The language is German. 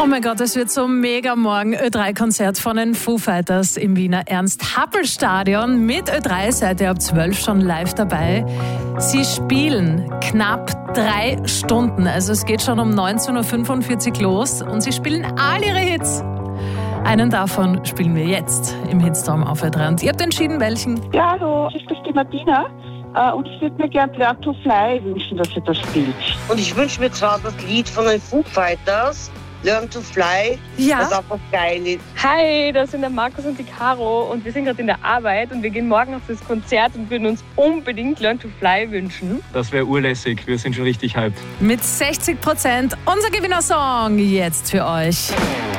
Oh mein Gott, es wird so mega morgen. Ö3-Konzert von den Foo Fighters im Wiener Ernst-Happel-Stadion. Mit Ö3 seid ihr ab 12 schon live dabei. Sie spielen knapp 3 Stunden. Also es geht schon um 19.45 Uhr los und sie spielen all ihre Hits. Einen davon spielen wir jetzt im Hitstorm auf Ö3. Und ihr habt entschieden, welchen? Ja, hallo, ich bin die Martina. Und ich würde mir gerne Learn to Fly wünschen, dass ihr das spielt. Und ich wünsche mir zwar das Lied von den Foo Fighters, Learn to Fly, was auch was geil ist. Hi, das sind der Markus und die Caro und wir sind gerade in der Arbeit und wir gehen morgen auf das Konzert und würden uns unbedingt Learn to Fly wünschen. Das wäre urlässig, wir sind schon richtig hyped. Mit 60% unser Gewinnersong jetzt für euch.